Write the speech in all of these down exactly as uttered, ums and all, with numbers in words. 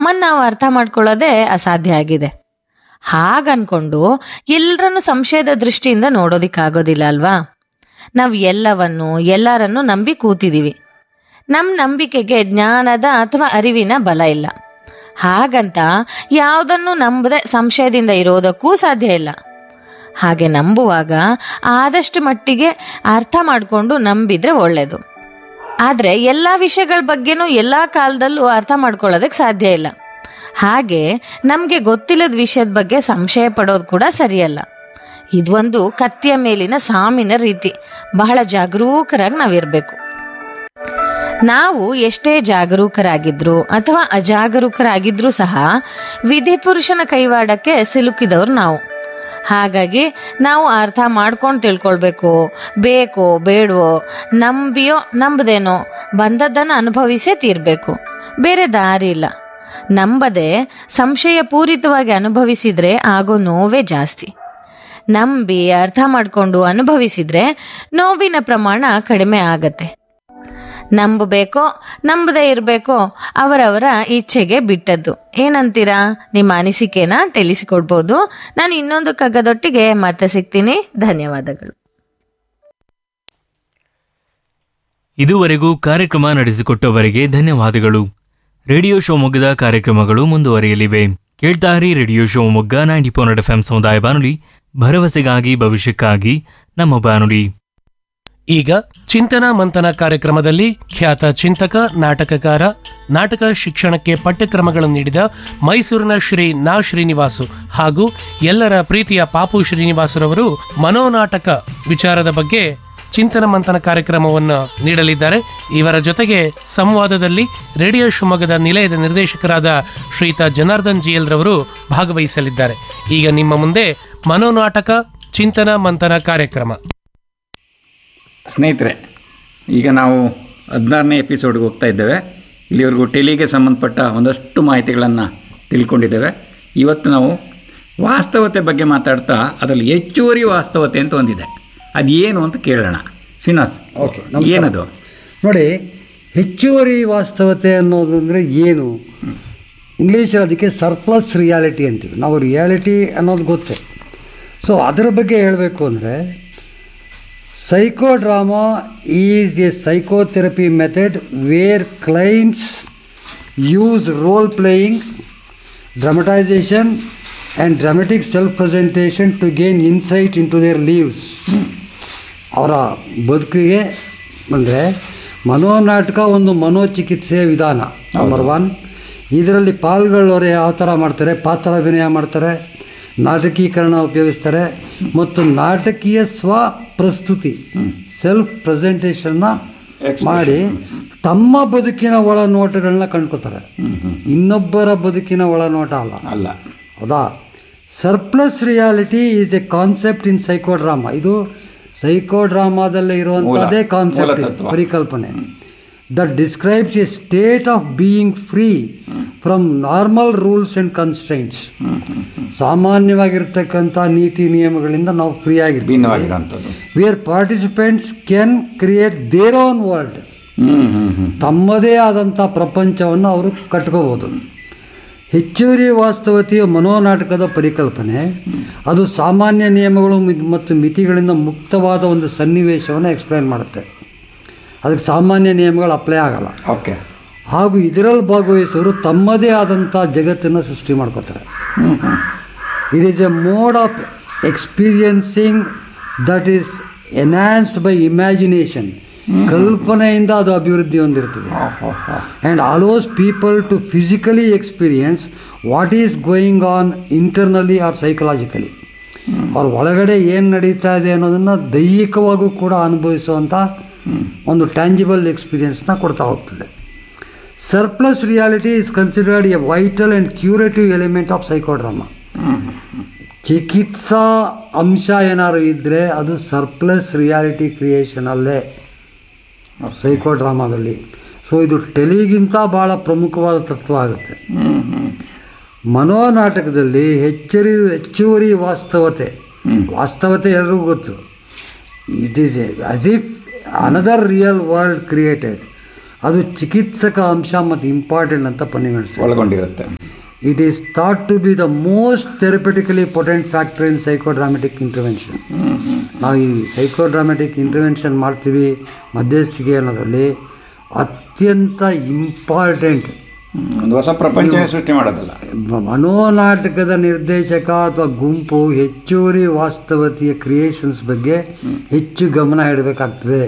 ನಮ್ಮನ್ನು ನಾವು ಅರ್ಥ ಮಾಡ್ಕೊಳ್ಳೋದೇ ಅಸಾಧ್ಯ ಆಗಿದೆ. ಹಾಗನ್ಕೊಂಡು ಎಲ್ಲರನ್ನು ಸಂಶಯದ ದೃಷ್ಟಿಯಿಂದ ನೋಡೋದಿಕ್ಕಾಗೋದಿಲ್ಲ ಅಲ್ವಾ? ನಾವು ಎಲ್ಲವನ್ನು ಎಲ್ಲರನ್ನು ನಂಬಿ ಕೂತಿದ್ದೀವಿ. ನಮ್ಮ ನಂಬಿಕೆಗೆ ಜ್ಞಾನದ ಅಥವಾ ಅರಿವಿನ ಬಲ ಇಲ್ಲ. ಹಾಗಂತ ಯಾವುದನ್ನು ನಂಬದೆ ಸಂಶಯದಿಂದ ಇರೋದಕ್ಕೂ ಸಾಧ್ಯ ಇಲ್ಲ. ಹಾಗೆ ನಂಬುವಾಗ ಆದಷ್ಟು ಮಟ್ಟಿಗೆ ಅರ್ಥ ಮಾಡಿಕೊಂಡು ನಂಬಿದ್ರೆ ಒಳ್ಳೆಯದು. ಆದರೆ ಎಲ್ಲ ವಿಷಯಗಳ ಬಗ್ಗೆನೂ ಎಲ್ಲ ಕಾಲದಲ್ಲೂ ಅರ್ಥ ಮಾಡ್ಕೊಳ್ಳೋದಕ್ಕೆ ಸಾಧ್ಯ ಇಲ್ಲ. ಹಾಗೆ ನಮಗೆ ಗೊತ್ತಿಲ್ಲದ ವಿಷಯದ ಬಗ್ಗೆ ಸಂಶಯ ಪಡೋದು ಕೂಡ ಸರಿಯಲ್ಲ. ಇದೊಂದು ಕತ್ತಿಯ ಮೇಲಿನ ಸಾಮಿನ ರೀತಿ. ಬಹಳ ಜಾಗರೂಕರಾಗಿ ನಾವಿರಬೇಕು. ನಾವು ಎಷ್ಟೇ ಜಾಗರೂಕರಾಗಿದ್ರು ಅಥವಾ ಅಜಾಗರೂಕರಾಗಿದ್ರೂ ಸಹ ವಿಧಿಪುರುಷನ ಕೈವಾಡಕ್ಕೆ ಸಿಲುಕಿದವರು ನಾವು. ಹಾಗಾಗಿ ನಾವು ಅರ್ಥ ಮಾಡ್ಕೊಂಡು ತಿಳ್ಕೊಳ್ಬೇಕು. ಬೇಕೋ ಬೇಡವೋ, ನಂಬಿಯೋ ನಂಬದೇನೋ ಬಂದದ್ದನ್ನು ಅನುಭವಿಸೇ ತೀರಬೇಕು. ಬೇರೆ ದಾರಿ ಇಲ್ಲ. ನಂಬದೆ ಸಂಶಯ ಪೂರಿತವಾಗಿ ಅನುಭವಿಸಿದ್ರೆ ಆಗೋ ನೋವೇ ಜಾಸ್ತಿ. ನಂಬಿ ಅರ್ಥ ಮಾಡಿಕೊಂಡು ಅನುಭವಿಸಿದ್ರೆ ನೋವಿನ ಪ್ರಮಾಣ ಕಡಿಮೆ ಆಗತ್ತೆ. ನಂಬಬೇಕೋ ನಂಬದೇ ಇರಬೇಕೋ ಅವರವರ ಇಚ್ಛೆಗೆ ಬಿಟ್ಟದ್ದು. ಏನಂತೀರಾ? ನಿಮ್ಮ ಅನಿಸಿಕೆನ ತಿಳಿಸಿಕೊಡ್ಬೋದು. ನಾನು ಇನ್ನೊಂದು ಕಗ್ಗದೊಟ್ಟಿಗೆ ಮತ್ತೆ ಸಿಗ್ತೀನಿ. ಧನ್ಯವಾದಗಳು. ಇದುವರೆಗೂ ಕಾರ್ಯಕ್ರಮ ನಡೆಸಿಕೊಟ್ಟವರಿಗೆ ಧನ್ಯವಾದಗಳು. ರೇಡಿಯೋ ಶಿವಮೊಗ್ಗದ ಕಾರ್ಯಕ್ರಮಗಳು ಮುಂದುವರಿಯಲಿವೆ. ಕೇಳ್ತಾರಿ radio Shivamogga ninety point F M ಸಮುದಾಯ ಬಾನುಲಿ, ಭರವಸೆಗಾಗಿ ಭವಿಷ್ಯಕ್ಕಾಗಿ ನಮ್ಮ ಬಾನುಲಿ. ಈಗ ಚಿಂತನ ಮಂಥನ ಕಾರ್ಯಕ್ರಮದಲ್ಲಿ ಖ್ಯಾತ ಚಿಂತಕ, ನಾಟಕಕಾರ, ನಾಟಕ ಶಿಕ್ಷಣಕ್ಕೆ ಪಠ್ಯಕ್ರಮಗಳನ್ನು ನೀಡಿದ ಮೈಸೂರಿನ ಶ್ರೀ ನಾ ಶ್ರೀನಿವಾಸು ಹಾಗೂ ಎಲ್ಲರ ಪ್ರೀತಿಯ ಪಾಪು ಶ್ರೀನಿವಾಸರವರು ಮನೋನಾಟಕ ವಿಚಾರದ ಬಗ್ಗೆ ಚಿಂತನ ಮಂಥನ ಕಾರ್ಯಕ್ರಮವನ್ನು ನೀಡಲಿದ್ದಾರೆ. ಇವರ ಜೊತೆಗೆ ಸಂವಾದದಲ್ಲಿ ರೇಡಿಯೋ ಶಿವಮೊಗ್ಗದ ನಿಲಯದ ನಿರ್ದೇಶಕರಾದ ಶ್ರೀಯುತ ಜನಾರ್ದನ್ ಜಿ ಎಲ್ ರವರು ಭಾಗವಹಿಸಲಿದ್ದಾರೆ. ಈಗ ನಿಮ್ಮ ಮುಂದೆ ಮನೋನಾಟಕ ಚಿಂತನ ಮಂಥನ ಕಾರ್ಯಕ್ರಮ. ಸ್ನೇಹಿತರೆ, ಈಗ ನಾವು ಹದಿನಾರನೇ ಎಪಿಸೋಡ್ಗೆ ಹೋಗ್ತಾ ಇದ್ದೇವೆ. ಇಲ್ಲಿವರೆಗೂ ಟೆಲಿಗೆ ಸಂಬಂಧಪಟ್ಟ ಒಂದಷ್ಟು ಮಾಹಿತಿಗಳನ್ನು ತಿಳ್ಕೊಂಡಿದ್ದೇವೆ. ಇವತ್ತು ನಾವು ವಾಸ್ತವತೆ ಬಗ್ಗೆ ಮಾತಾಡ್ತಾ ಅದರಲ್ಲಿ ಹೆಚ್ಚುವರಿ ವಾಸ್ತವತೆ ಅಂತ ಒಂದಿದೆ. ಅದು ಏನು ಅಂತ ಕೇಳೋಣ. ಶ್ರೀನಿವಾಸ್, ಓಕೆ, ಏನದು? ನೋಡಿ, ಹೆಚ್ಚುವರಿ ವಾಸ್ತವತೆ ಅನ್ನೋದು ಅಂದರೆ ಏನು? ಇಂಗ್ಲೀಷಲ್ಲಿ ಅದಕ್ಕೆ ಸರ್ಪ್ಲಸ್ ರಿಯಾಲಿಟಿ ಅಂತೀವಿ ನಾವು. ರಿಯಾಲಿಟಿ ಅನ್ನೋದು ಗೊತ್ತೇ. ಸೊ ಅದರ ಬಗ್ಗೆ ಹೇಳಬೇಕು ಅಂದರೆ, psychodrama is A psychotherapy method wear clients use roll playing, ಡ್ರಾಮಟೈಸೇಷನ್ and dramatic self presentation to gain insight in to their leaves. ಅವರ ಬದುಕಿಗೆ ಅಂದರೆ ಮನೋನಾಟಕ ಒಂದು ಮನೋಚಿಕಿತ್ಸೆಯ ವಿಧಾನ ನಂಬರ್ ಒನ್. ಇದರಲ್ಲಿ ಪಾಲ್ಗೊಳ್ಳೋರು ಯಾವ ಥರ ಮಾಡ್ತಾರೆ? ಪಾತ್ರಾಭಿನಯ ಮಾಡ್ತಾರೆ, ನಾಟಕೀಕರಣ ಉಪಯೋಗಿಸ್ತಾರೆ ಮತ್ತು ನಾಟಕೀಯ ಸ್ವ ಪ್ರಸ್ತುತಿ ಸೆಲ್ಫ್ ಪ್ರೆಸೆಂಟೇಷನ್ನ ಮಾಡಿ ತಮ್ಮ ಬದುಕಿನ ಒಳನೋಟಗಳನ್ನ ಕಂಡ್ಕೋತಾರೆ. ಇನ್ನೊಬ್ಬರ ಬದುಕಿನ ಒಳನೋಟ ಅಲ್ಲ ಅಲ್ಲ ಹೌದಾ? Surplus reality is A concept in psychodrama. ಇದು ಸೈಕೋಡ್ರಾಮಾದಲ್ಲೇ ಇರುವಂಥದ್ದೇ ಕಾನ್ಸೆಪ್ಟ್, ಪರಿಕಲ್ಪನೆ. That describes A state of being free from normal rules and ಕನ್ಸ್ಟ್ರೈಂಟ್ಸ್. ಸಾಮಾನ್ಯವಾಗಿರ್ತಕ್ಕಂಥ ನೀತಿ ನಿಯಮಗಳಿಂದ ನಾವು ಫ್ರೀ ಆಗಿರ್ತೀವಿ. Wear participants can create their own world. ತಮ್ಮದೇ ಆದಂಥ ಪ್ರಪಂಚವನ್ನು ಅವರು ಕಟ್ಕೋಬೋದು. ಹೆಚ್ಚುವರಿ ವಾಸ್ತವತೆಯ ಮನೋನಾಟಕದ ಪರಿಕಲ್ಪನೆ ಅದು ಸಾಮಾನ್ಯ ನಿಯಮಗಳು ಮತ್ತು ಮಿತಿಗಳಿಂದ ಮುಕ್ತವಾದ ಒಂದು ಸನ್ನಿವೇಶವನ್ನು ಎಕ್ಸ್ಪ್ಲೈನ್ ಮಾಡುತ್ತೆ. ಅದಕ್ಕೆ ಸಾಮಾನ್ಯ ನಿಯಮಗಳು ಅಪ್ಲೈ ಆಗಲ್ಲ. ಓಕೆ. ಹಾಗೂ ಇದರಲ್ಲಿ ಭಾಗವಹಿಸೋರು ತಮ್ಮದೇ ಆದಂಥ ಜಗತ್ತನ್ನು ಸೃಷ್ಟಿ ಮಾಡ್ಕೋತಾರೆ. It is A mode of experiencing that is enhanced by imagination. ಕಲ್ಪನೆಯಿಂದ ಅದು ಅಭಿವೃದ್ಧಿ ಹೊಂದಿರ್ತದೆ. And allows people to physically experience what is going on internally R psychologically. ಅವ್ರ ಒಳಗಡೆ ಏನು ನಡೀತಾ ಇದೆ ಅನ್ನೋದನ್ನು ದೈಹಿಕವಾಗೂ ಕೂಡ ಅನುಭವಿಸುವಂಥ ಒಂದು ಟ್ಯಾಂಜಿಬಲ್ ಎಕ್ಸ್ಪೀರಿಯನ್ಸ್ನ ಕೊಡ್ತಾ ಹೋಗ್ತದೆ. Surplus reality is considered A vital and curative element of psychodrama. ಚಿಕಿತ್ಸಾ ಅಂಶ ಏನಾದ್ರು ಇದ್ದರೆ ಅದು ಸರ್ಪ್ಲಸ್ ರಿಯಾಲಿಟಿ ಕ್ರಿಯೇಷನಲ್ಲೇ ಸೈಕೋಡ್ರಾಮಾದಲ್ಲಿ. ಸೊ ಇದು ಟೆಲಿಗಿಂತ ಭಾಳ ಪ್ರಮುಖವಾದ ತತ್ವ ಆಗುತ್ತೆ. ಮನೋನಾಟಕದಲ್ಲಿ ಹೆಚ್ಚುವರಿ ಹೆಚ್ಚುವರಿ ವಾಸ್ತವತೆ ವಾಸ್ತವತೆ ಎಲ್ಲರಿಗೂ ಗೊತ್ತು. It is as if another real world created. ಅದು ಚಿಕಿತ್ಸಕ ಅಂಶ ಮತ್ತು ಇಂಪಾರ್ಟೆಂಟ್ ಅಂತ ಪರಿಗಣಿಸ್ತಾರೆ, ಒಳಗೊಂಡಿರುತ್ತೆ. It is thought to B the most ಥೆರಪೆಟಿಕಲಿ potent factor in ಸೈಕೋಡ್ರಾಮೆಟಿಕ್ intervention. ನಾವು ಈ ಸೈಕೋಡ್ರಾಮೆಟಿಕ್ ಇಂಟರ್ವೆನ್ಷನ್ ಮಾಡ್ತೀವಿ ಮಧ್ಯಸ್ಥಿಕೆ ಅನ್ನೋದರಲ್ಲಿ ಅತ್ಯಂತ ಇಂಪಾರ್ಟೆಂಟ್ ಒಂದು ಹೊಸ ಪ್ರಪಂಚನೇ ಸೃಷ್ಟಿ ಮಾಡೋದಲ್ಲ. ಮನೋನಾಟಕದ ನಿರ್ದೇಶಕ ಅಥವಾ ಗುಂಪು ಹೆಚ್ಚುವರಿ ವಾಸ್ತವತೆಯ ಕ್ರಿಯೇಷನ್ಸ್ ಬಗ್ಗೆ ಹೆಚ್ಚು ಗಮನ ಇಡಬೇಕಾಗ್ತದೆ.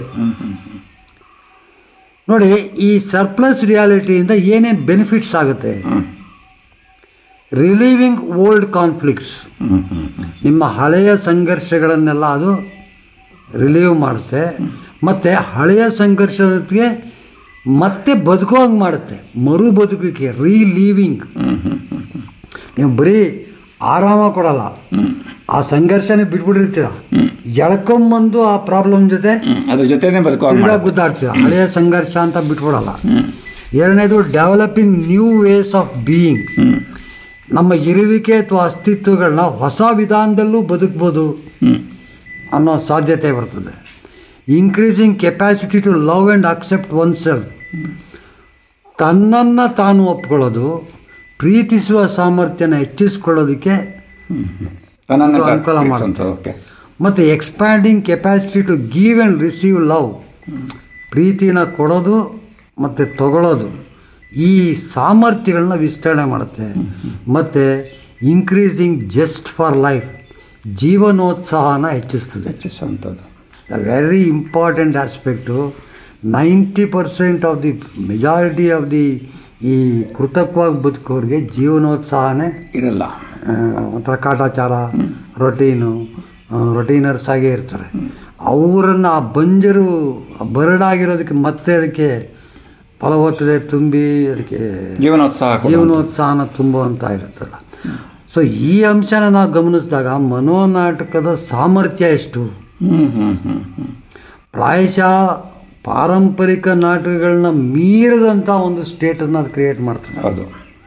ನೋಡಿ, ಈ ಸರ್ಪ್ಲಸ್ ರಿಯಾಲಿಟಿಯಿಂದ ಏನೇನು ಬೆನಿಫಿಟ್ಸ್ ಆಗುತ್ತೆ? ರಿಲೀವಿಂಗ್ ಓಲ್ಡ್ ಕಾನ್ಫ್ಲಿಕ್ಟ್ಸ್, ನಿಮ್ಮ ಹಳೆಯ ಸಂಘರ್ಷಗಳನ್ನೆಲ್ಲ ಅದು ರಿಲೀವ್ ಮಾಡುತ್ತೆ. ಮತ್ತು ಹಳೆಯ ಸಂಘರ್ಷಕ್ಕೆ ಮತ್ತೆ ಬದುಕುವಂಗೆ ಮಾಡುತ್ತೆ, ಮರು ಬದುಕಿಗೆ, ರೀಲೀವಿಂಗ್. ನೀವು ಬರೀ ಆರಾಮ ಕೊಡಲ್ಲ, ಆ ಸಂಘರ್ಷನೇ ಬಿಟ್ಬಿಟ್ಟಿರ್ತೀರ, ಎಳ್ಕೊಂಬಂದು ಆ ಪ್ರಾಬ್ಲಮ್ ಜೊತೆ ಅದ್ರ ಜೊತೆನೇ ತಿರ್ಗಾ ಗುದ್ದಾಡ್ತೀರ. ಹಳೆಯ ಸಂಘರ್ಷ ಅಂತ ಬಿಟ್ಬಿಡಲ್ಲ. ಎರಡನೇದು developing new ways of being, ನಮ್ಮ ಇರುವಿಕೆ ಅಥವಾ ಅಸ್ತಿತ್ವಗಳನ್ನ ಹೊಸ ವಿಧಾನದಲ್ಲೂ ಬದುಕ್ಬೋದು ಅನ್ನೋ ಸಾಧ್ಯತೆ ಬರ್ತದೆ. Increasing capacity to love and accept one self, ತನ್ನನ್ನು ತಾನು ಒಪ್ಕೊಳ್ಳೋದು, ಪ್ರೀತಿಸುವ ಸಾಮರ್ಥ್ಯನ ಹೆಚ್ಚಿಸ್ಕೊಳ್ಳೋದಕ್ಕೆ ಅನುಕೂಲ ಮಾಡುತ್ತೆ. ಮತ್ತು expanding capacity to give and receive love, ಪ್ರೀತಿನ ಕೊಡೋದು ಮತ್ತು ತಗೊಳ್ಳೋದು, ಈ ಸಾಮರ್ಥ್ಯಗಳನ್ನ ವಿಸ್ತರಣೆ ಮಾಡುತ್ತೆ. ಮತ್ತು ಇನ್ಕ್ರೀಸಿಂಗ್ ಜಸ್ಟ್ ಫಾರ್ ಲೈಫ್, ಜೀವನೋತ್ಸಾಹನ ಹೆಚ್ಚಿಸ್ತದೆ. ಹೆಚ್ಚಿಸುವಂಥದ್ದು the very important aspect. Ninety percent of the majority of the ಈ ಕೃತಕವಾಗಿ ಬದುಕೋರಿಗೆ ಜೀವನೋತ್ಸಾಹನೇ ಇರಲ್ಲ. ಒಂಥರ ಕಾಟಾಚಾರ, ರೊಟೀನು, ರೊಟೀನರ್ಸ್ ಆಗೇ ಇರ್ತಾರೆ. ಅವರನ್ನು ಆ ಬಂಜರು ಬರಡಾಗಿರೋದಕ್ಕೆ ಮತ್ತೆ ಅದಕ್ಕೆ ಫಲವತ್ತತೆ ತುಂಬಿ ಅದಕ್ಕೆ ಜೀವನೋತ್ಸಾಹ ಜೀವನೋತ್ಸಾಹನ ತುಂಬುವಂಥ ಇರುತ್ತಲ್ಲ. ಸೊ ಈ ಅಂಶನ ನಾವು ಗಮನಿಸಿದಾಗ ಮನೋನಾಟಕದ ಸಾಮರ್ಥ್ಯ ಎಷ್ಟು, ಪ್ರಾಯಶಃ ಪಾರಂಪರಿಕ ನಾಟಕಗಳನ್ನ ಮೀರಿದಂಥ ಒಂದು ಸ್ಟೇಟನ್ನು ಅದು ಕ್ರಿಯೇಟ್ ಮಾಡ್ತದೆ. ಹೌದು.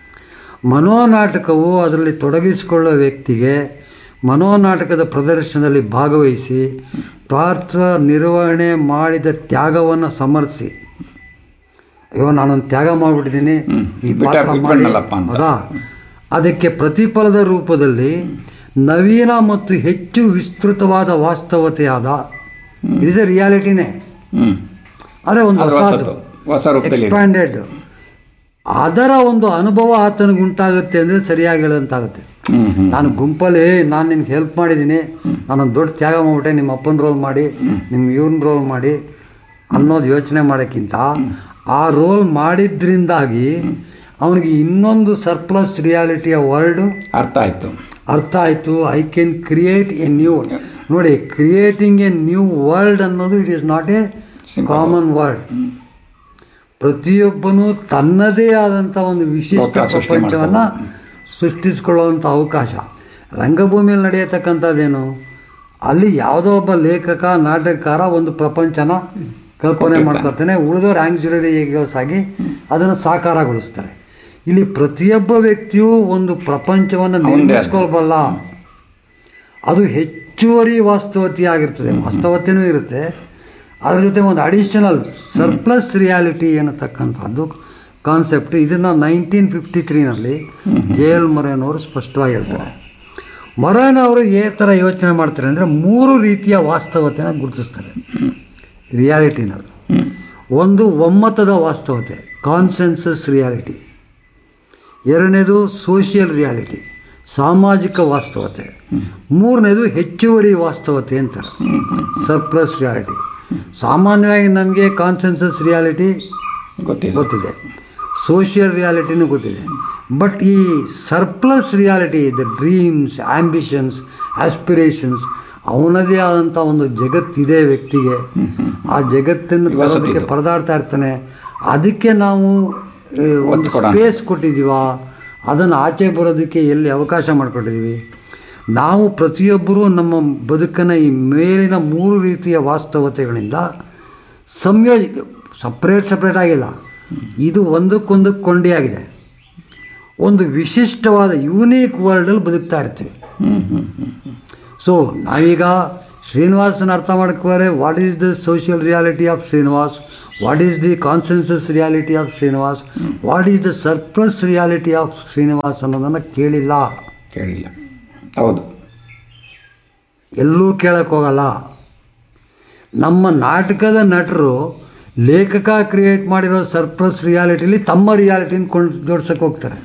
ಮನೋನಾಟಕವು ಅದರಲ್ಲಿ ತೊಡಗಿಸಿಕೊಳ್ಳೋ ವ್ಯಕ್ತಿಗೆ ಮನೋನಾಟಕದ ಪ್ರದರ್ಶನದಲ್ಲಿ ಭಾಗವಹಿಸಿ ಪಾತ್ರ ನಿರ್ವಹಣೆ ಮಾಡಿದ ತ್ಯಾಗವನ್ನು ಸಮರ್ಸಿ, ಅಯ್ಯೋ ನಾನೊಂದು ತ್ಯಾಗ ಮಾಡಿಬಿಟ್ಟಿದ್ದೀನಿ ಈ ಪಾತ್ರ ಮಾಡಿ, ಹೌದಾ, ಅದಕ್ಕೆ ಪ್ರತಿಫಲದ ರೂಪದಲ್ಲಿ ನವೀನ ಮತ್ತು ಹೆಚ್ಚು ವಿಸ್ತೃತವಾದ ವಾಸ್ತವತೆಯಾದ ಇಟ್ ಇಸ್ ಎ ರಿಯಾಲಿಟಿನೇ, ಆದರೆ ಒಂದು ಹೊಸ ಎಕ್ಸ್ಪ್ಯಾಂಡೆಡ್ ಅದರ ಒಂದು ಅನುಭವ ಆತನಿಗೆ ಉಂಟಾಗುತ್ತೆ ಅಂದರೆ ಸರಿಯಾಗಿ ಹೇಳೋಂತಾಗುತ್ತೆ. ನಾನು ಗುಂಪಲ್ಲಿ ನಾನು ನಿನ್ಗೆ ಹೆಲ್ಪ್ ಮಾಡಿದ್ದೀನಿ, ನಾನೊಂದು ದೊಡ್ಡ ತ್ಯಾಗ ಮಾಡಿಬಿಟ್ಟೆ, ನಿಮ್ಮ ಅಪ್ಪನ ರೋಲ್ ಮಾಡಿ ನಿಮ್ಮ ಇವ್ನ ರೋಲ್ ಮಾಡಿ ಅನ್ನೋದು ಯೋಚನೆ ಮಾಡೋಕ್ಕಿಂತ ಆ ರೋಲ್ ಮಾಡಿದ್ರಿಂದಾಗಿ ಅವನಿಗೆ ಇನ್ನೊಂದು ಸರ್ಪ್ಲಸ್ ರಿಯಾಲಿಟಿಯ ವರ್ಲ್ಡು ಅರ್ಥ ಆಯಿತು ಅರ್ಥ ಆಯಿತು I can create A new. ನೋಡಿ, ಕ್ರಿಯೇಟಿಂಗ್ ಎ ನ್ಯೂ ವರ್ಲ್ಡ್ ಅನ್ನೋದು it is not A common word. ಪ್ರತಿಯೊಬ್ಬನೂ ತನ್ನದೇ ಆದಂಥ ಒಂದು ವಿಶಿಷ್ಟ ಪ್ರಪಂಚವನ್ನು ಸೃಷ್ಟಿಸ್ಕೊಳ್ಳುವಂಥ ಅವಕಾಶ. ರಂಗಭೂಮಿಯಲ್ಲಿ ನಡೆಯತಕ್ಕಂಥದ್ದೇನು, ಅಲ್ಲಿ ಯಾವುದೋ ಒಬ್ಬ ಲೇಖಕ ನಾಟಕಕಾರ ಒಂದು ಪ್ರಪಂಚನ ಕಲ್ಪನೆ ಮಾಡ್ಕೊತಾನೆ, ಉಳಿದೋರು ಆ್ಯಂಗ್ಸುಲರಿ ಈಗೋಸ್ ಆಗಿ ಅದನ್ನು ಸಾಕಾರಗೊಳಿಸ್ತಾರೆ. ಇಲ್ಲಿ ಪ್ರತಿಯೊಬ್ಬ ವ್ಯಕ್ತಿಯೂ ಒಂದು ಪ್ರಪಂಚವನ್ನು ನಿರ್ಮಿಸ್ಕೊಳ್ಬಲ್ಲ, ಅದು ಹೆಚ್ಚುವರಿ ವಾಸ್ತವತೆ ಆಗಿರ್ತದೆ. ವಾಸ್ತವತೆಯೂ ಇರುತ್ತೆ, ಅದ್ರ ಜೊತೆ ಒಂದು ಅಡಿಷನಲ್ ಸರ್ಪ್ಲಸ್ ರಿಯಾಲಿಟಿ ಅನ್ನತಕ್ಕಂಥದ್ದು ಕಾನ್ಸೆಪ್ಟ್. ಇದನ್ನು ನೈನ್ಟೀನ್ ಫಿಫ್ಟಿ ತ್ರೀನಲ್ಲಿ ಜೆ ಎಲ್ ಮೊರೇನ್ ಅವರು ಸ್ಪಷ್ಟವಾಗಿ ಹೇಳ್ತಾರೆ. ಮೊರೇನ್ ಅವರು ಯಾವ ಥರ ಯೋಚನೆ ಮಾಡ್ತಾರೆ ಅಂದರೆ ಮೂರು ರೀತಿಯ ವಾಸ್ತವತೆನ ಗುರುತಿಸ್ತಾರೆ ರಿಯಾಲಿಟಿನಲ್ಲಿ. ಒಂದು ಒಮ್ಮತದ ವಾಸ್ತವತೆ, ಕಾನ್ಸೆನ್ಸಸ್ ರಿಯಾಲಿಟಿ. ಎರಡನೇದು ಸೋಷಿಯಲ್ ರಿಯಾಲಿಟಿ, ಸಾಮಾಜಿಕ ವಾಸ್ತವತೆ. ಮೂರನೇದು ಹೆಚ್ಚುವರಿ ವಾಸ್ತವತೆ ಅಂತಾರೆ, ಸರ್ಪ್ಲಸ್ ರಿಯಾಲಿಟಿ. ಸಾಮಾನ್ಯವಾಗಿ ನಮಗೆ ಕಾನ್ಸೆನ್ಸಸ್ ರಿಯಾಲಿಟಿ ಗೊತ್ತಿದೆ, ಸೋಷಿಯಲ್ ರಿಯಾಲಿಟಿನೂ ಗೊತ್ತಿದೆ. ಬಟ್ ಈ surplus reality, the dreams, ambitions, aspirations, ಅವನದೇ ಆದಂಥ ಒಂದು ಜಗತ್ತಿದೆ ವ್ಯಕ್ತಿಗೆ. ಆ ಜಗತ್ತನ್ನು ತರೋದಕ್ಕೆ ಪರದಾಡ್ತಾ ಇರ್ತಾನೆ. ಅದಕ್ಕೆ ನಾವು ಒಂದು ಸ್ಪೇಸ್ ಕೊಟ್ಟಿದ್ದೀವ, ಅದನ್ನು ಆಚೆ ಬರೋದಕ್ಕೆ ಎಲ್ಲಿ ಅವಕಾಶ ಮಾಡಿಕೊಟ್ಟಿದ್ದೀವಿ. ನಾವು ಪ್ರತಿಯೊಬ್ಬರೂ ನಮ್ಮ ಬದುಕನ್ನು ಈ ಮೇಲಿನ ಮೂರು ರೀತಿಯ ವಾಸ್ತವತೆಗಳಿಂದ ಸಂಯೋಜಿತ, ಸಪ್ರೇಟ್ ಸಪ್ರೇಟ್ ಆಗಿಲ್ಲ, ಇದು ಒಂದಕ್ಕೊಂದಕ್ಕೆ ಕೊಂಡಿಯಾಗಿದೆ. ಒಂದು ವಿಶಿಷ್ಟವಾದ ಯೂನಿಕ್ ವರ್ಲ್ಡಲ್ಲಿ ಬದುಕ್ತಾ ಇರ್ತೀವಿ. ಸೊ ನಾವೀಗ ಶ್ರೀನಿವಾಸನ ಅರ್ಥ ಮಾಡ್ಕೋರೆ, what is the social reality of Srinivas, what is the consensus reality of Srinivas, what is the surplus reality of Srinivas ಅನ್ನೋದನ್ನು ಕೇಳಿಲ್ಲ, ಕೇಳಿಲ್ಲ. ಹೌದು, ಎಲ್ಲೂ ಕೇಳಕ್ಕೆ ಹೋಗಲ್ಲ. ನಮ್ಮ ನಾಟಕದ ನಟರು ಲೇಖಕ ಕ್ರಿಯೇಟ್ ಮಾಡಿರೋ ಸರ್ಪ್ಲಸ್ ರಿಯಾಲಿಟಿಲಿ ತಮ್ಮ ರಿಯಾಲಿಟಿನ ಕೊಂಡು ಜೋಡ್ಸಕ್ಕೆ ಹೋಗ್ತಾರೆ.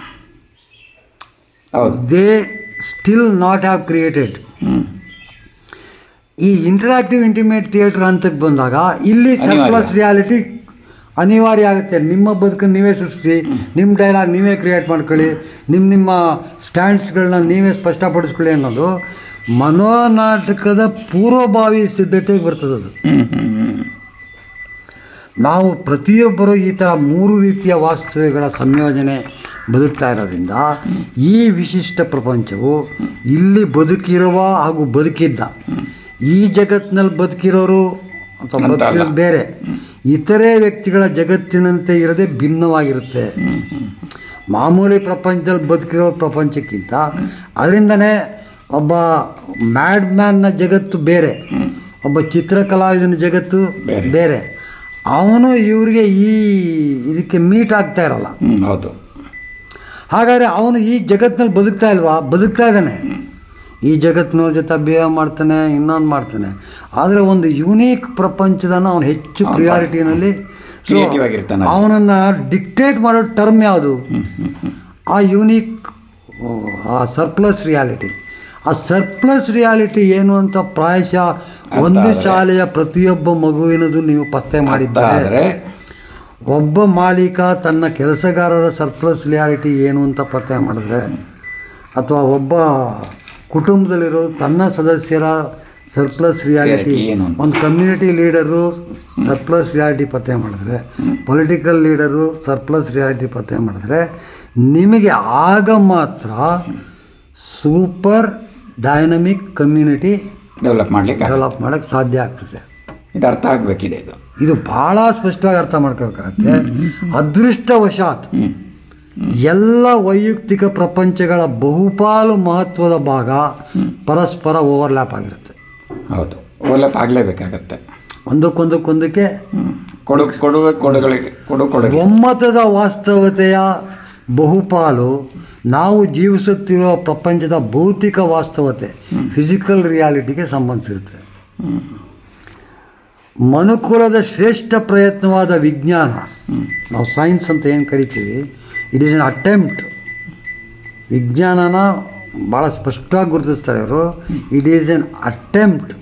ಹೌದು, they still not have created. ಈ ಇಂಟರಾಕ್ಟಿವ್ ಇಂಟಿಮೇಟ್ ಥಿಯೇಟರ್ ಹಂತಕ್ಕೆ ಬಂದಾಗ ಇಲ್ಲಿ ಸರ್ಪ್ಲಸ್ ರಿಯಾಲಿಟಿ ಅನಿವಾರ್ಯ ಆಗುತ್ತೆ. ನಿಮ್ಮ ಬದುಕನ್ನು ನೀವೇ ಸೃಷ್ಟಿಸಿ, ನಿಮ್ಮ ಡೈಲಾಗ್ ನೀವೇ ಕ್ರಿಯೇಟ್ ಮಾಡ್ಕೊಳ್ಳಿ, ನಿಮ್ಮ ನಿಮ್ಮ ಸ್ಟ್ಯಾಂಡ್ಸ್ಗಳನ್ನ ನೀವೇ ಸ್ಪಷ್ಟಪಡಿಸ್ಕೊಳ್ಳಿ ಅನ್ನೋದು ಮನೋನಾಟಕದ ಪೂರ್ವಭಾವಿ ಸಿದ್ಧತೆಗೆ ಬರ್ತದೆ. ಅದು ನಾವು ಪ್ರತಿಯೊಬ್ಬರು ಈ ಥರ ಮೂರು ರೀತಿಯ ವಾಸ್ತುಗಳ ಸಂಯೋಜನೆ ಬದುಕ್ತಾ ಇರೋದ್ರಿಂದ ಈ ವಿಶಿಷ್ಟ ಪ್ರಪಂಚವು ಇಲ್ಲಿ ಬದುಕಿರುವ ಹಾಗೂ ಬದುಕಿದ್ದ ಈ ಜಗತ್ತಿನಲ್ಲಿ ಬದುಕಿರೋರು ಅಥವಾ ಬದುಕಿರೋದು ಬೇರೆ ಇತರೆ ವ್ಯಕ್ತಿಗಳ ಜಗತ್ತಿನಂತೆ ಇರದೆ ಭಿನ್ನವಾಗಿರುತ್ತೆ. ಮಾಮೂಲಿ ಪ್ರಪಂಚದಲ್ಲಿ ಬದುಕಿರೋ ಪ್ರಪಂಚಕ್ಕಿಂತ ಅದರಿಂದನೇ ಒಬ್ಬ ಮ್ಯಾಡ್ ಮ್ಯಾನ್ನ ಜಗತ್ತು ಬೇರೆ, ಒಬ್ಬ ಚಿತ್ರಕಲಾವಿದನ ಜಗತ್ತು ಬೇರೆ. ಅವನು ಇವರಿಗೆ ಈ ಇದಕ್ಕೆ ಮೀಟ್ ಆಗ್ತಾ ಇರಲ್ಲ. ಹೌದು. ಹಾಗಾದರೆ ಅವನು ಈ ಜಗತ್ತಿನಲ್ಲಿ ಬದುಕ್ತಾ ಇಲ್ವಾ? ಬದುಕ್ತಾ ಇದ್ದಾನೆ. ಈ ಜಗತ್ತಿನ ಜೊತೆ ಬಿಹೇವ್ ಮಾಡ್ತಾನೆ, ಇನ್ನೊಂದು ಮಾಡ್ತಾನೆ. ಆದರೆ ಒಂದು ಯುನೀಕ್ ಪ್ರಪಂಚದನ್ನು ಅವನು ಹೆಚ್ಚು ಪ್ರಿಯಾರಿಟಿನಲ್ಲಿ ಅವನನ್ನು ಡಿಕ್ಟೇಟ್ ಮಾಡೋ ಟರ್ಮ್ ಯಾವುದು? ಆ ಯುನೀಕ್, ಆ ಸರ್ಪ್ಲಸ್ ರಿಯಾಲಿಟಿ. ಆ ಸರ್ಪ್ಲಸ್ ರಿಯಾಲಿಟಿ ಏನು ಅಂತ ಪ್ರಾಯಶಃ ಒಂದು ಶಾಲೆಯ ಪ್ರತಿಯೊಬ್ಬ ಮಗುವಿನದು ನೀವು ಪತ್ತೆ ಮಾಡಿದ್ದಾರೆ. ಒಬ್ಬ ಮಾಲೀಕ ತನ್ನ ಕೆಲಸಗಾರರ ಸರ್ಪ್ಲಸ್ ರಿಯಾಲಿಟಿ ಏನು ಅಂತ ಪತ್ತೆ ಮಾಡಿದ್ರೆ, ಅಥವಾ ಒಬ್ಬ ಕುಟುಂಬದಲ್ಲಿರೋ ತನ್ನ ಸದಸ್ಯರ ಸರ್ಪ್ಲಸ್ ರಿಯಾಲಿಟಿ, ಒಂದು ಕಮ್ಯುನಿಟಿ ಲೀಡರು ಸರ್ಪ್ಲಸ್ ರಿಯಾಲಿಟಿ ಪತ್ತೆ ಮಾಡಿದ್ರೆ, ಪೊಲಿಟಿಕಲ್ ಲೀಡರು ಸರ್ಪ್ಲಸ್ ರಿಯಾಲಿಟಿ ಪತ್ತೆ ಮಾಡಿದ್ರೆ, ನಿಮಗೆ ಆಗ ಮಾತ್ರ ಸೂಪರ್ ಡೈನಮಿಕ್ ಕಮ್ಯುನಿಟಿ ಡೆವಲಪ್ ಮಾಡಲಿಕ್ಕೆ ಡೆವಲಪ್ ಮಾಡೋಕ್ಕೆ ಸಾಧ್ಯ ಆಗ್ತದೆ. ಇದು ಅರ್ಥ ಆಗಬೇಕಿದೆ. ಇದು ಇದು ಭಾಳ ಸ್ಪಷ್ಟವಾಗಿ ಅರ್ಥ ಮಾಡ್ಕೋಬೇಕಾಗತ್ತೆ. ಅದೃಷ್ಟವಶಾತ್ ಎಲ್ಲ ವೈಯಕ್ತಿಕ ಪ್ರಪಂಚಗಳ ಬಹುಪಾಲು ಮಹತ್ವದ ಭಾಗ ಪರಸ್ಪರ ಓವರ್ಲ್ಯಾಪ್ ಆಗಿರುತ್ತೆ. ಹೌದು, ಓವರ್ಲ್ಯಾಪ್ ಆಗಲೇಬೇಕಾಗತ್ತೆ. ಒಂದಕ್ಕೊಂದಕ್ಕೊಂದಕ್ಕೆ ಕೊಡು ಕೊಡುವ ಕೊಡುಗಳಿಗೆ ಕೊಡು ಕೊಡುಗೆ ಒಮ್ಮತದ ವಾಸ್ತವತೆಯ ಬಹುಪಾಲು ನಾವು ಜೀವಿಸುತ್ತಿರುವ ಪ್ರಪಂಚದ ಭೌತಿಕ ವಾಸ್ತವತೆ, ಫಿಸಿಕಲ್ ರಿಯಾಲಿಟಿಗೆ ಸಂಬಂಧಿಸಿರುತ್ತೆ. ಮನುಕುಲದ ಶ್ರೇಷ್ಠ ಪ್ರಯತ್ನವಾದ ವಿಜ್ಞಾನ, ನಾವು ಸೈನ್ಸ್ ಅಂತ ಏನು ಕರಿತೀವಿ, ಇಟ್ ಈಸ್ ಎನ್ ಅಟೆಂಪ್ಟ್. ವಿಜ್ಞಾನನ ಭಾಳ ಸ್ಪಷ್ಟವಾಗಿ ಗುರುತಿಸ್ತಾರೆ ಅವರು. ಇಟ್ ಈಸ್ ಎನ್ ಅಟೆಂಪ್ಟ್,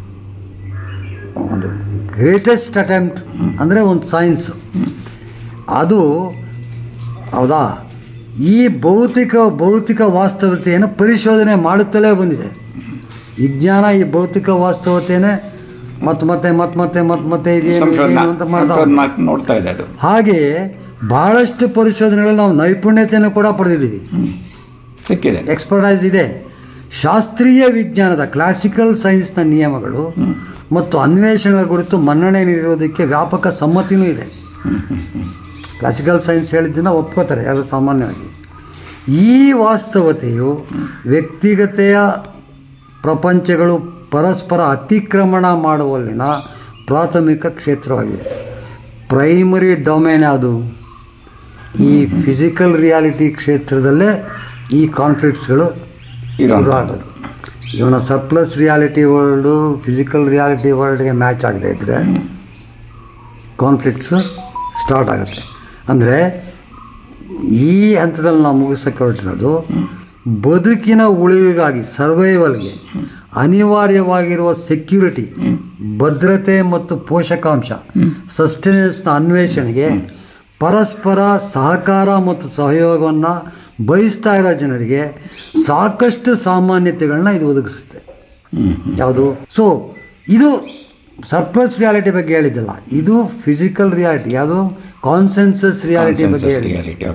ಒಂದು ಗ್ರೇಟೆಸ್ಟ್ ಅಟೆಂಪ್ಟ್ ಅಂದರೆ ಒಂದು ಸೈನ್ಸು. ಅದು ಹೌದಾ, ಈ ಭೌತಿಕ ಭೌತಿಕ ವಾಸ್ತವತೆಯನ್ನು ಪರಿಶೋಧನೆ ಮಾಡುತ್ತಲೇ ಬಂದಿದೆ. ವಿಜ್ಞಾನ ಈ ಭೌತಿಕ ವಾಸ್ತವತೆಯೇ ಮತ್ತೆ ಮತ್ತೆ ಮತ್ತೆ ಮತ್ತೆ ಮತ್ತೆ ಮತ್ತೆ ಇದೇನು ಅಂತ ಮಾಡ್ತಾ ನೋಡ್ತಾ ಇದೆ. ಅದು ಹಾಗೆಯೇ ಭಾಳಷ್ಟು ಪರಿಶೋಧನೆಗಳಲ್ಲಿ ನಾವು ನೈಪುಣ್ಯತೆಯನ್ನು ಕೂಡ ಪಡೆದಿದ್ದೀವಿ, ಸಿಕ್ಕಿದೆ, ಎಕ್ಸ್ಪರ್ಟೈಸ್ ಇದೆ. ಶಾಸ್ತ್ರೀಯ ವಿಜ್ಞಾನದ ಕ್ಲಾಸಿಕಲ್ ಸೈನ್ಸ್ನ ನಿಯಮಗಳು ಮತ್ತು ಅನ್ವೇಷಣೆಗಳ ಕುರಿತು ಮನ್ನಣೆ ನೀಡಿರೋದಕ್ಕೆ ವ್ಯಾಪಕ ಸಮ್ಮತಿನೂ ಇದೆ. ಕ್ಲಾಸಿಕಲ್ ಸೈನ್ಸ್ ಹೇಳಿದ್ದನ್ನು ಒಪ್ಕೋತಾರೆ ಯಾರು ಸಾಮಾನ್ಯವಾಗಿ. ಈ ವಾಸ್ತವತೆಯು ವ್ಯಕ್ತಿಗತೆಯ ಪ್ರಪಂಚಗಳು ಪರಸ್ಪರ ಅತಿಕ್ರಮಣ ಮಾಡುವಲ್ಲಿನ ಪ್ರಾಥಮಿಕ ಕ್ಷೇತ್ರವಾಗಿದೆ. ಪ್ರೈಮರಿ ಡೊಮೇನ್ ಯಾವುದು? ಈ ಫಿಸಿಕಲ್ ರಿಯಾಲಿಟಿ ಕ್ಷೇತ್ರದಲ್ಲೇ ಈ ಕಾನ್ಫ್ಲಿಕ್ಟ್ಸ್ಗಳು ಇರೋದು. ಇವನ surplus reality world physical reality ವರ್ಲ್ಡ್ಗೆ match ಆಗದೆ ಇದ್ದರೆ ಕಾನ್ಫ್ಲಿಕ್ಟ್ಸು ಸ್ಟಾರ್ಟ್ ಆಗುತ್ತೆ. ಅಂದರೆ ಈ ಹಂತದಲ್ಲಿ ನಾವು ಮುಗಿಸೋಕ್ಕೆ ಹೊರಟಿರೋದು ಬದುಕಿನ ಉಳಿವಿಗಾಗಿ, ಸರ್ವೈವಲ್ಗೆ ಅನಿವಾರ್ಯವಾಗಿರುವ ಸೆಕ್ಯೂರಿಟಿ, ಭದ್ರತೆ ಮತ್ತು ಪೋಷಕಾಂಶ, ಸಸ್ಟೆನೆನ್ಸ್ನ ಅನ್ವೇಷಣೆಗೆ ಪರಸ್ಪರ ಸಹಕಾರ ಮತ್ತು ಸಹಯೋಗವನ್ನು ಬಯಸ್ತಾ ಇರೋ ಜನರಿಗೆ ಸಾಕಷ್ಟು ಸಾಮಾನ್ಯತೆಗಳನ್ನ ಇದು ಒದಗಿಸುತ್ತೆ. ಯಾವುದು? ಸೊ ಇದು ಸರ್ಪ್ಲಸ್ ರಿಯಾಲಿಟಿ ಬಗ್ಗೆ ಹೇಳಿದ್ದಲ್ಲ, ಇದು ಫಿಸಿಕಲ್ ರಿಯಾಲಿಟಿ, ಯಾವುದು ಕಾನ್ಸೆನ್ಸಸ್ ರಿಯಾಲಿಟಿ ಬಗ್ಗೆ ಹೇಳಿದೆ.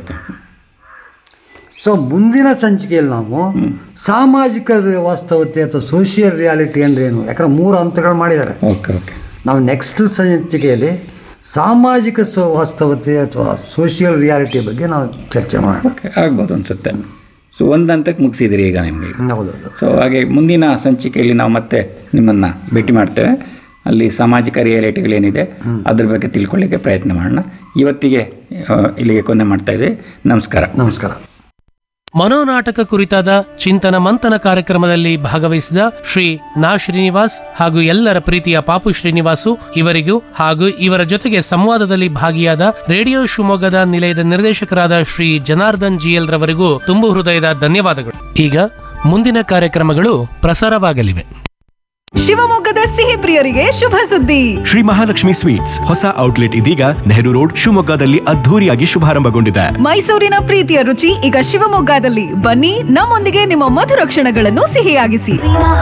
ಸೊ ಮುಂದಿನ ಸಂಚಿಕೆಯಲ್ಲಿ ನಾವು ಸಾಮಾಜಿಕ ವಾಸ್ತವತೆ ಅಥವಾ ಸೋಷಿಯಲ್ ರಿಯಾಲಿಟಿ ಅಂದರೆ ಏನು, ಯಾಕಂದ್ರೆ ಮೂರು ಹಂತಗಳು ಮಾಡಿದ್ದಾರೆ. ನಾವು ನೆಕ್ಸ್ಟ್ ಸಂಚಿಕೆಯಲ್ಲಿ ಸಾಮಾಜಿಕ ಸೊ ವಾಸ್ತವತೆ ಅಥವಾ ಸೋಷಿಯಲ್ ರಿಯಾಲಿಟಿ ಬಗ್ಗೆ ನಾವು ಚರ್ಚೆ ಮಾಡೋಣ. ಆಗ್ಬೋದು ಅನಿಸುತ್ತೆ. ಸೊ ಒಂದು ಹಂತಕ್ಕೆ ಮುಗಿಸಿದಿರಿ ಈಗ ನಿಮಗೆ. ಹೌದೌದು. ಸೊ ಹಾಗೆ ಮುಂದಿನ ಸಂಚಿಕೆಯಲ್ಲಿ ನಾವು ಮತ್ತೆ ನಿಮ್ಮನ್ನು ಭೇಟಿ ಮಾಡ್ತೇವೆ. ಅಲ್ಲಿ ಸಾಮಾಜಿಕ ರಿಯಾಲಿಟಿಗಳೇನಿದೆ ಅದ್ರ ಬಗ್ಗೆ ತಿಳ್ಕೊಳ್ಳಿಕ್ಕೆ ಪ್ರಯತ್ನ ಮಾಡೋಣ. ಇವತ್ತಿಗೆ ಆ, ಇಲ್ಲಿಗೆ ಕೊನೆ ಮಾಡ್ತಾ ಇದ್ದೀವಿ. ನಮಸ್ಕಾರ. ನಮಸ್ಕಾರ. ಮನೋನಾಟಕ ಕುರಿತಾದ ಚಿಂತನ ಮಂಥನ ಕಾರ್ಯಕ್ರಮದಲ್ಲಿ ಭಾಗವಹಿಸಿದ ಶ್ರೀ ನಾ ಶ್ರೀನಿವಾಸ್ ಹಾಗೂ ಎಲ್ಲರ ಪ್ರೀತಿಯ ಪಾಪು ಶ್ರೀನಿವಾಸು ಇವರಿಗೂ ಹಾಗೂ ಇವರ ಜೊತೆಗೆ ಸಂವಾದದಲ್ಲಿ ಭಾಗಿಯಾದ ರೇಡಿಯೋ ಶಿವಮೊಗ್ಗದ ನಿಲಯದ ನಿರ್ದೇಶಕರಾದ ಶ್ರೀ ಜನಾರ್ದನ್ ಜಿಎಲ್ ರವರಿಗೂ ತುಂಬು ಹೃದಯದ ಧನ್ಯವಾದಗಳು. ಈಗ ಮುಂದಿನ ಕಾರ್ಯಕ್ರಮಗಳು ಪ್ರಸಾರವಾಗಲಿವೆ. ಶಿವಮೊಗ್ಗದ ಸಿಹಿ ಪ್ರಿಯರಿಗೆ ಶುಭ ಸುದ್ದಿ. ಶ್ರೀ ಮಹಾಲಕ್ಷ್ಮಿ ಸ್ವೀಟ್ಸ್ ಹೊಸ ಔಟ್ಲೆಟ್ ಇದೀಗ ನೆಹರು ರೋಡ್ ಶಿವಮೊಗ್ಗದಲ್ಲಿ ಅದ್ಧೂರಿಯಾಗಿ ಶುಭಾರಂಭಗೊಂಡಿದೆ. ಮೈಸೂರಿನ ಪ್ರೀತಿಯ ರುಚಿ ಈಗ ಶಿವಮೊಗ್ಗದಲ್ಲಿ. ಬನ್ನಿ, ನಮ್ಮೊಂದಿಗೆ ನಿಮ್ಮ ಮಧುರ ಕ್ಷಣಗಳನ್ನು ಸಿಹಿಯಾಗಿಸಿ.